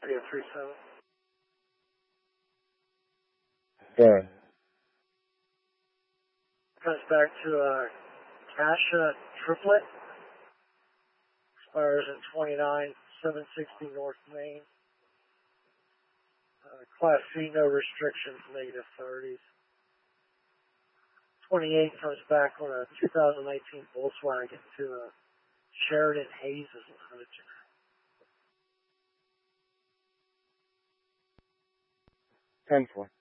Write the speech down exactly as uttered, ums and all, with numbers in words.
three oh three seven. Sorry. Comes back to a Cassia triplet. Expires in twenty-nine seven sixty North Main. Uh, Class C, no restrictions, negative thirties. twenty-eight comes back on a two thousand nineteen Volkswagen to a Sheridan Hayes as a manager. ten four.